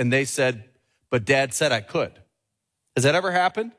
And they said, but Dad said I could. Has that ever happened?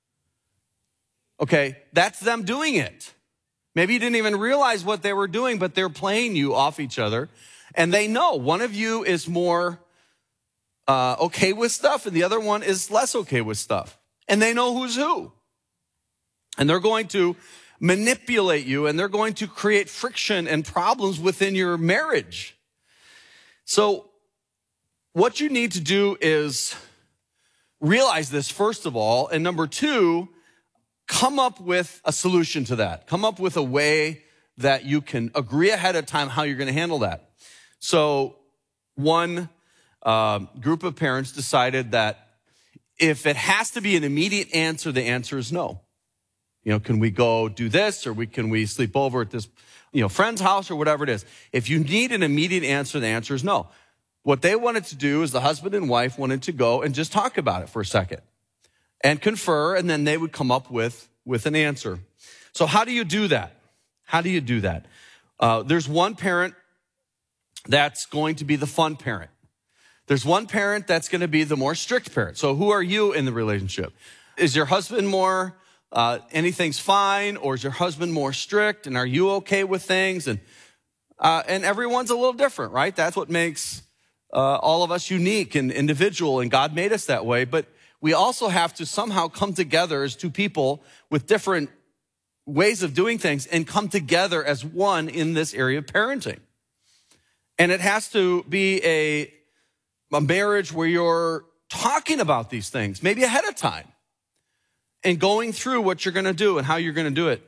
Okay, that's them doing it. Maybe you didn't even realize what they were doing, but they're playing you off each other. And they know one of you is more okay with stuff and the other one is less okay with stuff. And they know who's who. And they're going to manipulate you, and they're going to create friction and problems within your marriage. So what you need to do is realize this, first of all. And number two, come up with a solution to that. Come up with a way that you can agree ahead of time how you're going to handle that. So one group of parents decided that if it has to be an immediate answer, the answer is no. Can we go do this, or can we sleep over at this, friend's house, or whatever it is? If you need an immediate answer, the answer is no. What they wanted to do is the husband and wife wanted to go and just talk about it for a second and confer, and then they would come up with an answer. So how do you do that? How do you do that? There's one parent that's going to be the fun parent. There's one parent that's going to be the more strict parent. So who are you in the relationship? Is your husband more anything's fine, or is your husband more strict, and are you okay with things? And everyone's a little different, right? That's what makes all of us unique and individual, and God made us that way. But we also have to somehow come together as two people with different ways of doing things and come together as one in this area of parenting. And it has to be a marriage where you're talking about these things, maybe ahead of time, and going through what you're going to do and how you're going to do it.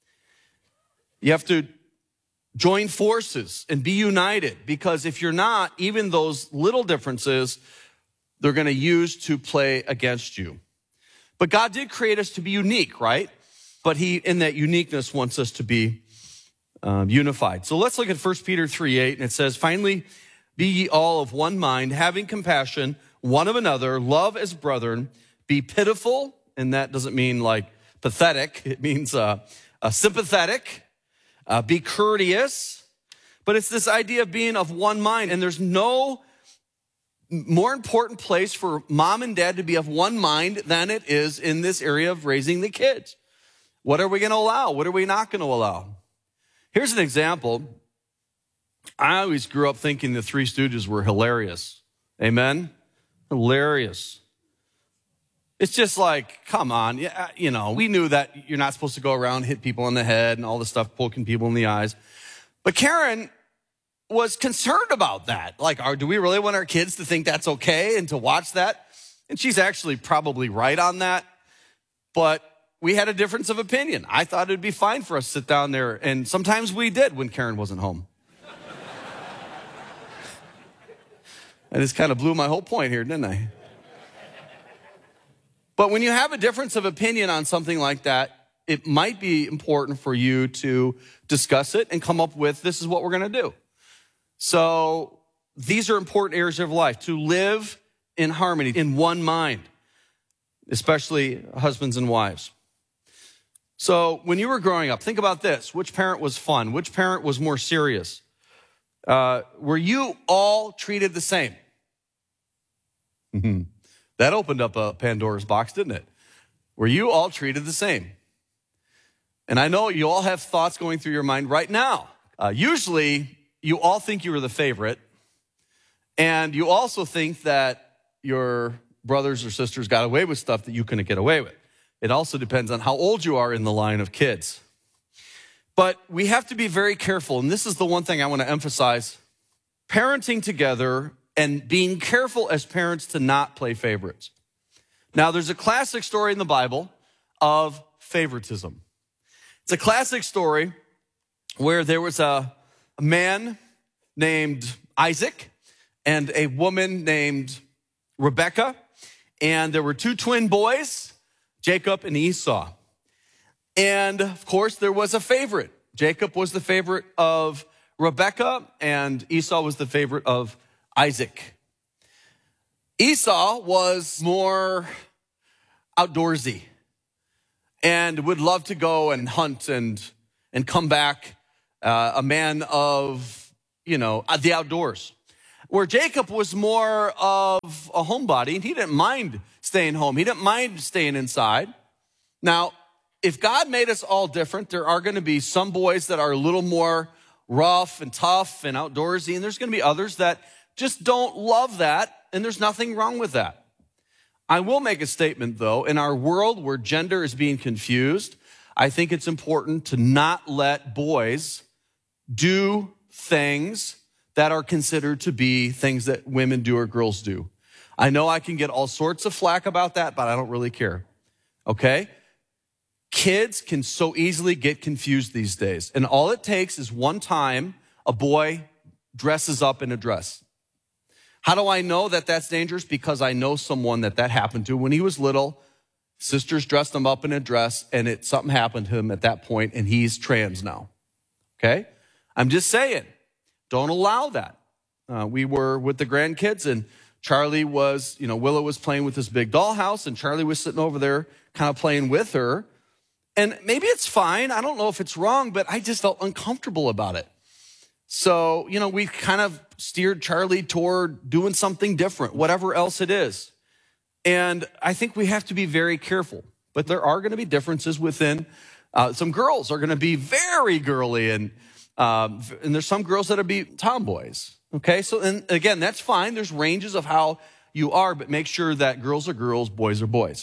You have to join forces and be united, because if you're not, even those little differences, they're going to use to play against you. But God did create us to be unique, right? But he, in that uniqueness, wants us to be unified. So let's look at 1 Peter 3:8, and it says, finally, be ye all of one mind, having compassion one of another, love as brethren, be pitiful, and that doesn't mean like pathetic. It means sympathetic, be courteous. But it's this idea of being of one mind, and there's no more important place for mom and dad to be of one mind than it is in this area of raising the kids. What are we going to allow? What are we not going to allow? Here's an example. I always grew up thinking the Three Stooges were hilarious. Amen? Hilarious. It's just like, come on. We knew that you're not supposed to go around, hit people in the head and all this stuff, poking people in the eyes. But Karen was concerned about that. Like, do we really want our kids to think that's okay and to watch that? And she's actually probably right on that. But we had a difference of opinion. I thought it'd be fine for us to sit down there. And sometimes we did when Karen wasn't home. I just kind of blew my whole point here, didn't I? But when you have a difference of opinion on something like that, it might be important for you to discuss it and come up with, this is what we're going to do. So these are important areas of life, to live in harmony, in one mind, especially husbands and wives. So when you were growing up, think about this. Which parent was fun? Which parent was more serious? Were you all treated the same? That opened up a Pandora's box, didn't it? Were you all treated the same? And I know you all have thoughts going through your mind right now. Usually, you all think you were the favorite, and you also think that your brothers or sisters got away with stuff that you couldn't get away with. It also depends on how old you are in the line of kids. But we have to be very careful, and this is the one thing I want to emphasize. Parenting together and being careful as parents to not play favorites. Now, there's a classic story in the Bible of favoritism. It's a classic story where there was a man named Isaac and a woman named Rebekah, and there were two twin boys, Jacob and Esau. And of course, there was a favorite. Jacob was the favorite of Rebekah, and Esau was the favorite of Isaac. Esau was more outdoorsy and would love to go and hunt and come back, a man of, the outdoors. Where Jacob was more of a homebody, and he didn't mind staying home. He didn't mind staying inside. Now, if God made us all different, there are going to be some boys that are a little more rough and tough and outdoorsy, and there's going to be others that just don't love that, and there's nothing wrong with that. I will make a statement, though. In our world where gender is being confused, I think it's important to not let boys do things that are considered to be things that women do or girls do. I know I can get all sorts of flack about that, but I don't really care, okay? Kids can so easily get confused these days. And all it takes is one time a boy dresses up in a dress. How do I know that that's dangerous? Because I know someone that happened to when he was little. Sisters dressed him up in a dress, and something happened to him at that point, and he's trans now. Okay? I'm just saying, don't allow that. We were with the grandkids, and Charlie was, Willow was playing with this big dollhouse, and Charlie was sitting over there kind of playing with her. And maybe it's fine. I don't know if it's wrong, but I just felt uncomfortable about it. So, we kind of steered Charlie toward doing something different, whatever else it is. And I think we have to be very careful. But there are going to be differences within. Some girls are going to be very girly, and there's some girls that'll be tomboys. Okay, so and again, that's fine. There's ranges of how you are, but make sure that girls are girls, boys are boys.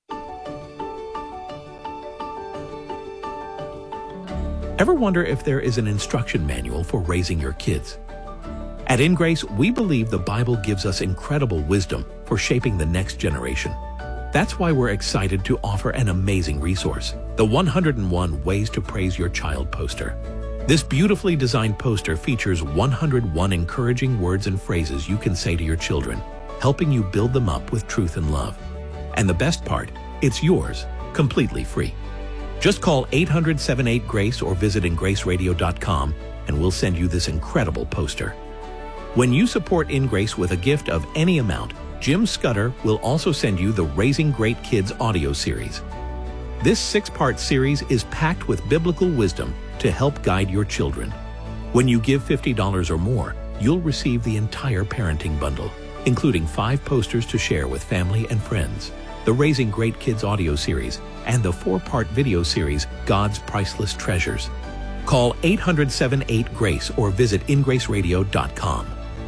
Ever wonder if there is an instruction manual for raising your kids? At InGrace, we believe the Bible gives us incredible wisdom for shaping the next generation. That's why we're excited to offer an amazing resource, the 101 Ways to Praise Your Child poster. This beautifully designed poster features 101 encouraging words and phrases you can say to your children, helping you build them up with truth and love. And the best part, it's yours, completely free. Just call 800-78-GRACE or visit ingraceradio.com and we'll send you this incredible poster. When you support InGrace with a gift of any amount, Jim Scudder will also send you the Raising Great Kids audio series. This 6-part series is packed with biblical wisdom to help guide your children. When you give $50 or more, you'll receive the entire parenting bundle, including 5 posters to share with family and friends, the Raising Great Kids audio series, and the 4-part video series, God's Priceless Treasures. Call 800-78-GRACE or visit ingraceradio.com.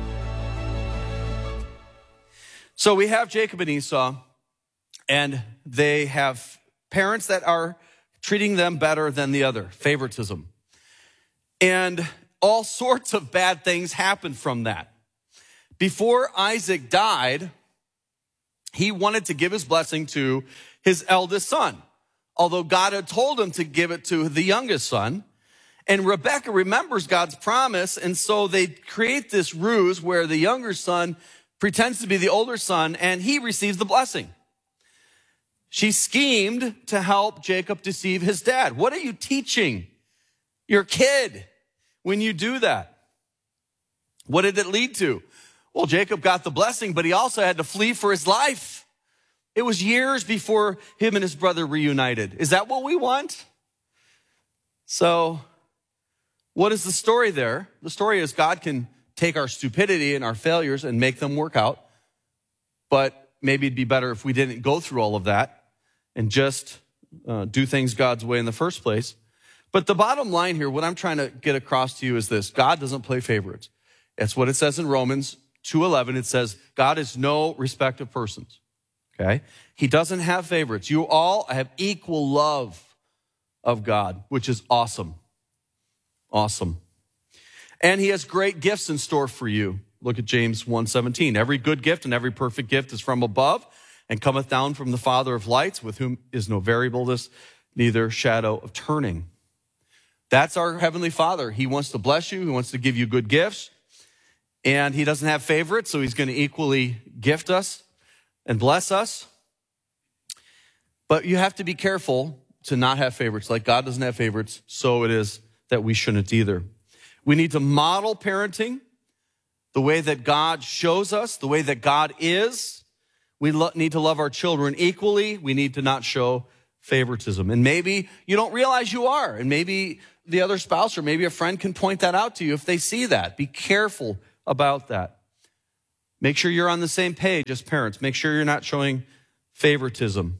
So we have Jacob and Esau, and they have parents that are treating them better than the other, favoritism. And all sorts of bad things happen from that. Before Isaac died, he wanted to give his blessing to his eldest son, although God had told him to give it to the youngest son. And Rebekah remembers God's promise, and so they create this ruse where the younger son pretends to be the older son, and he receives the blessing. She schemed to help Jacob deceive his dad. What are you teaching your kid when you do that? What did it lead to? Well, Jacob got the blessing, but he also had to flee for his life. It was years before him and his brother reunited. Is that what we want? So, what is the story there? The story is God can take our stupidity and our failures and make them work out. But maybe it'd be better if we didn't go through all of that and just do things God's way in the first place. But the bottom line here, what I'm trying to get across to you is this. God doesn't play favorites. That's what it says in Romans 2:11. It says, God is no respect of persons. Okay? He doesn't have favorites. You all have equal love of God, which is awesome. Awesome. And he has great gifts in store for you. Look at James 1:17. Every good gift and every perfect gift is from above and cometh down from the Father of lights, with whom is no variableness, neither shadow of turning. That's our Heavenly Father. He wants to bless you. He wants to give you good gifts. And he doesn't have favorites, so he's going to equally gift us and bless us. But you have to be careful to not have favorites. Like God doesn't have favorites, so it is that we shouldn't either. We need to model parenting the way that God shows us, the way that God is. We need to love our children equally. We need to not show favoritism. And maybe you don't realize you are, and maybe the other spouse or maybe a friend can point that out to you if they see that. Be careful about that. Make sure you're on the same page as parents. Make sure you're not showing favoritism.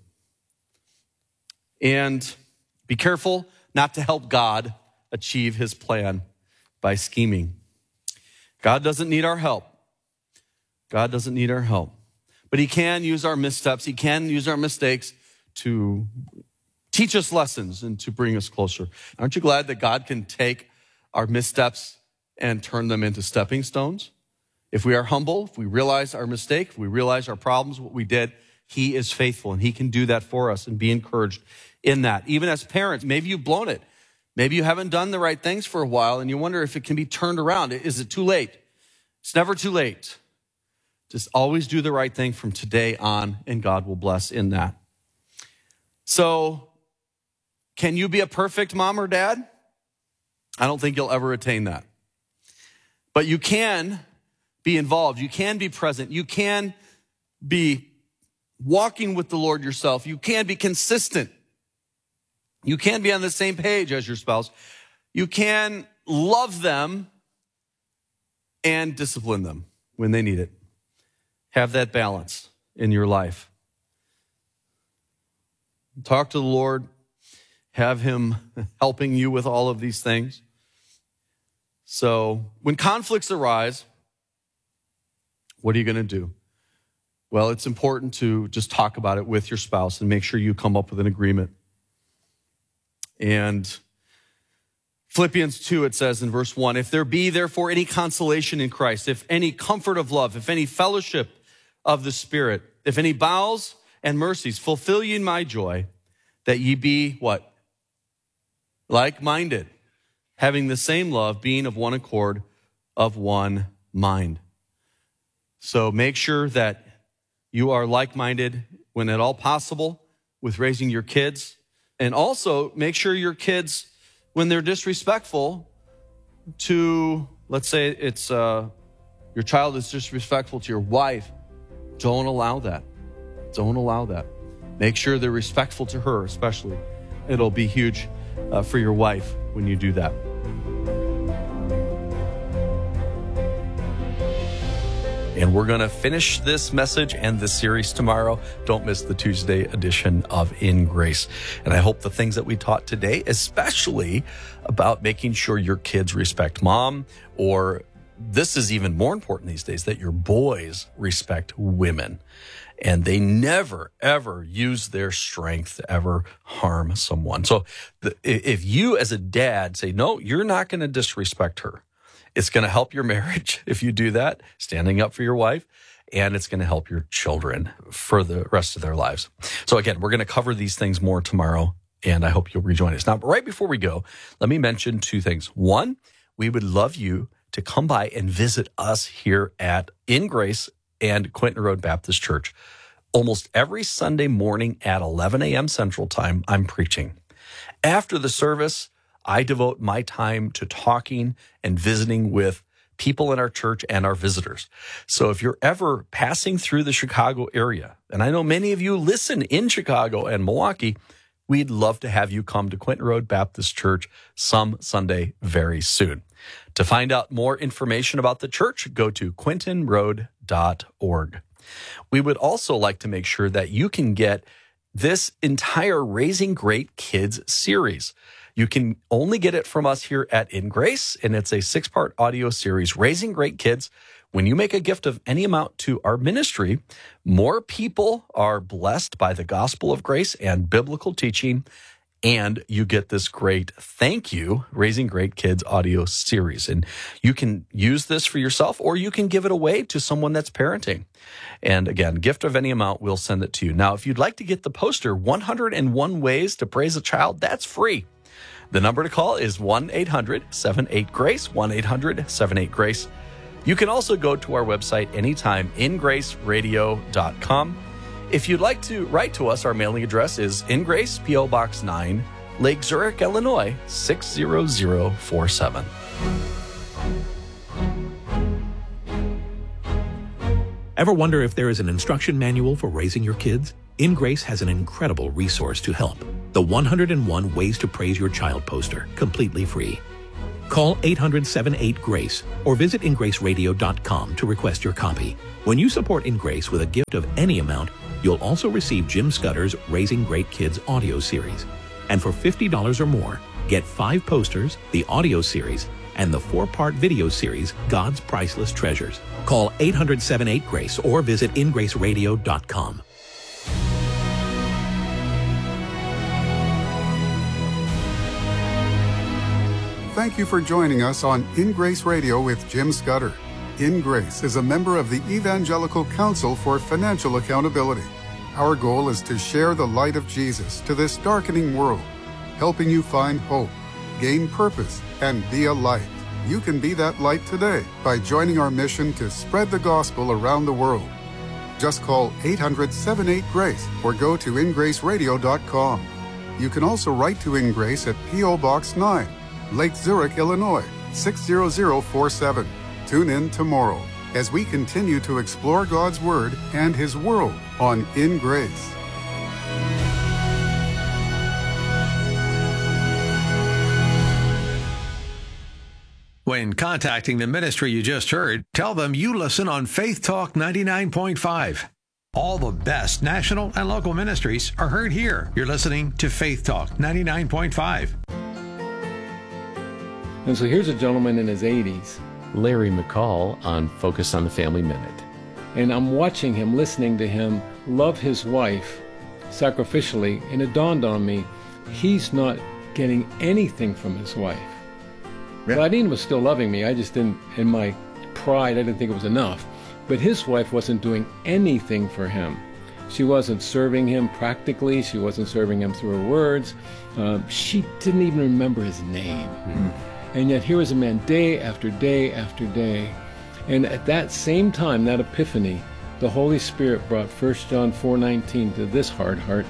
And be careful not to help God achieve his plan by scheming. God doesn't need our help. God doesn't need our help. But he can use our missteps. He can use our mistakes to teach us lessons and to bring us closer. Aren't you glad that God can take our missteps and turn them into stepping stones? If we are humble, if we realize our mistake, if we realize our problems, what we did, he is faithful and he can do that for us, and be encouraged in that. Even as parents, maybe you've blown it. Maybe you haven't done the right things for a while and you wonder if it can be turned around. Is it too late? It's never too late. Just always do the right thing from today on, and God will bless in that. So, can you be a perfect mom or dad? I don't think you'll ever attain that. But you can be involved. You can be present. You can be walking with the Lord yourself. You can be consistent. You can be on the same page as your spouse. You can love them and discipline them when they need it. Have that balance in your life. Talk to the Lord. Have him helping you with all of these things. So when conflicts arise, what are you going to do? Well, it's important to just talk about it with your spouse and make sure you come up with an agreement. And Philippians 2, it says in verse 1, if there be therefore any consolation in Christ, if any comfort of love, if any fellowship of the Spirit, if any bowels and mercies, fulfill ye my joy, that ye be what? Like-minded, having the same love, being of one accord, of one mind. So make sure that you are like-minded when at all possible with raising your kids. And also make sure your kids, when they're disrespectful to, let's say it's your child is disrespectful to your wife, don't allow that. Don't allow that. Make sure they're respectful to her, especially. It'll be huge for your wife when you do that. And we're going to finish this message and this series tomorrow. Don't miss the Tuesday edition of In Grace. And I hope the things that we taught today, especially about making sure your kids respect mom, or this is even more important these days, that your boys respect women. And they never, ever use their strength to ever harm someone. So if you as a dad say, no, you're not going to disrespect her, it's going to help your marriage if you do that, standing up for your wife, and it's going to help your children for the rest of their lives. So again, we're going to cover these things more tomorrow, and I hope you'll rejoin us. Now, right before we go, let me mention two things. One, we would love you to come by and visit us here at In Grace and Quinton Road Baptist Church. Almost every Sunday morning at 11 a.m. Central Time, I'm preaching. After the service, I devote my time to talking and visiting with people in our church and our visitors. So if you're ever passing through the Chicago area, and I know many of you listen in Chicago and Milwaukee, we'd love to have you come to Quinton Road Baptist Church some Sunday very soon. To find out more information about the church, go to quintonroad.org. We would also like to make sure that you can get this entire Raising Great Kids series. You can only get it from us here at In Grace, and it's a 6-part audio series, Raising Great Kids. When you make a gift of any amount to our ministry, more people are blessed by the gospel of grace and biblical teaching, and you get this great thank you, Raising Great Kids audio series. And you can use this for yourself, or you can give it away to someone that's parenting. And again, gift of any amount, we'll send it to you. Now, if you'd like to get the poster, 101 Ways to Praise a Child, that's free. The number to call is 1-800-78-GRACE, 1-800-78-GRACE. You can also go to our website anytime, ingraceradio.com. If you'd like to write to us, our mailing address is In Grace, P.O. Box 9, Lake Zurich, Illinois, 60047. Ever wonder if there is an instruction manual for raising your kids? In Grace has an incredible resource to help. The 101 Ways to Praise Your Child poster, completely free. Call 800-78-GRACE or visit ingraceradio.com to request your copy. When you support In Grace with a gift of any amount, you'll also receive Jim Scudder's Raising Great Kids audio series. And for $50 or more, get 5 posters, the audio series, and the 4-part video series, God's Priceless Treasures. Call 800-78-GRACE or visit ingraceradio.com. Thank you for joining us on In Grace Radio with Jim Scudder. In Grace is a member of the Evangelical Council for Financial Accountability. Our goal is to share the light of Jesus to this darkening world, helping you find hope, gain purpose, and be a light. You can be that light today by joining our mission to spread the gospel around the world. Just call 800-78-GRACE or go to ingraceradio.com. You can also write to In Grace at P.O. Box 9, Lake Zurich, Illinois, 60047. Tune in tomorrow as we continue to explore God's Word and His world on In Grace. When contacting the ministry you just heard, tell them you listen on Faith Talk 99.5. All the best national and local ministries are heard here. You're listening to Faith Talk 99.5. And so here's a gentleman in his 80s. Larry McCall on Focus on the Family Minute. And I'm watching him, listening to him love his wife sacrificially, and it dawned on me, he's not getting anything from his wife. Yeah. Claudine was still loving me. I just didn't, in my pride, I didn't think it was enough. But his wife wasn't doing anything for him. She wasn't serving him practically. She wasn't serving him through her words. She didn't even remember his name. Mm-hmm. And yet here was a man day after day after day. And at that same time, that epiphany, the Holy Spirit brought 1 John 4:19 to this hard heart.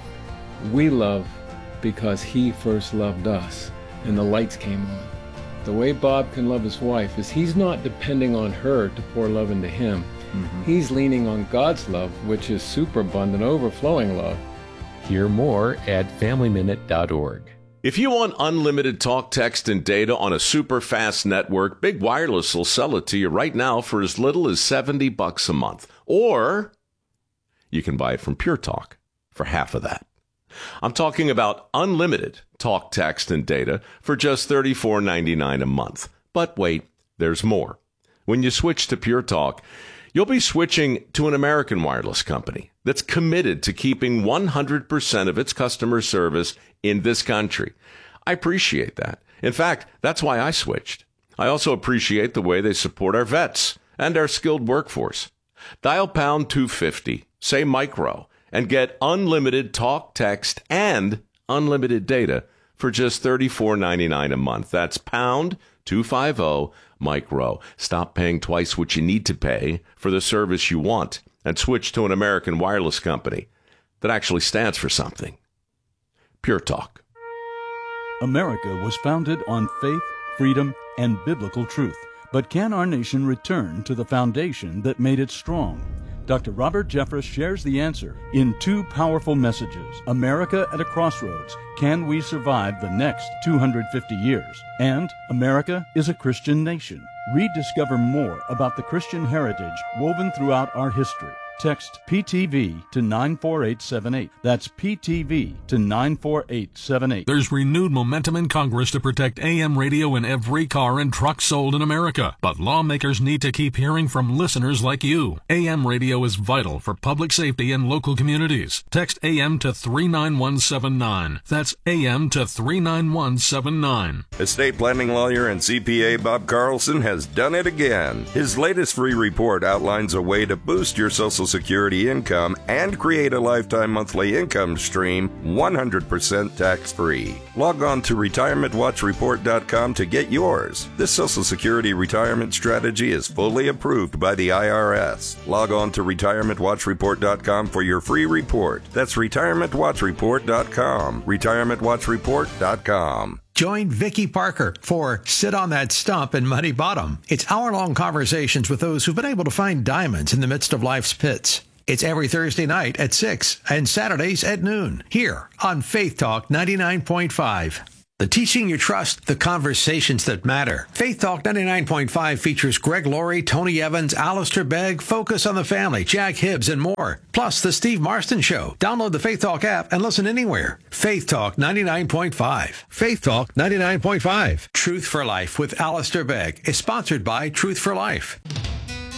We love because He first loved us. And the lights came on. The way Bob can love his wife is he's not depending on her to pour love into him. Mm-hmm. He's leaning on God's love, which is superabundant, overflowing love. Hear more at FamilyMinute.org. If you want unlimited talk, text, and data on a super fast network, Big Wireless will sell it to you right now for as little as $70 a month. Or you can buy it from Pure Talk for half of that. I'm talking about unlimited talk, text, and data for just $34.99 a month. But wait, there's more. When you switch to Pure Talk, you'll be switching to an American wireless company that's committed to keeping 100% of its customer service in this country. I appreciate that. In fact, that's why I switched. I also appreciate the way they support our vets and our skilled workforce. Dial pound 250, say micro, and get unlimited talk, text, and unlimited data for just $34.99 a month. That's pound 250 micro. Stop paying twice what you need to pay for the service you want and switch to an American wireless company that actually stands for something. Pure Talk. America was founded on faith, freedom, and biblical truth. But can our nation return to the foundation that made it strong? Dr. Robert Jeffress shares the answer in 2 powerful messages. America at a Crossroads. Can we survive the next 250 years? And America is a Christian nation. Rediscover more about the Christian heritage woven throughout our history. Text PTV to 94878. That's PTV to 94878. There's renewed momentum in Congress to protect AM radio in every car and truck sold in America. But lawmakers need to keep hearing from listeners like you. AM radio is vital for public safety in local communities. Text AM to 39179. That's AM to 39179. Estate planning lawyer and CPA Bob Carlson has done it again. His latest free report outlines a way to boost your Social Security income and create a lifetime monthly income stream 100% tax-free. Log on to retirementwatchreport.com to get yours. This Social Security retirement strategy is fully approved by the IRS. Log on to retirementwatchreport.com for your free report. That's retirementwatchreport.com. retirementwatchreport.com. Join Vicki Parker for Sit on That Stump in Muddy Bottom. It's hour-long conversations with those who've been able to find diamonds in the midst of life's pits. It's every Thursday night at 6 and Saturdays at noon here on Faith Talk 99.5. The teaching you trust, the conversations that matter. Faith Talk 99.5 features Greg Laurie, Tony Evans, Alistair Begg, Focus on the Family, Jack Hibbs, and more. Plus The Steve Marston Show. Download the Faith Talk app and listen anywhere. Faith Talk 99.5. Faith Talk 99.5. Truth for Life with Alistair Begg is sponsored by Truth for Life.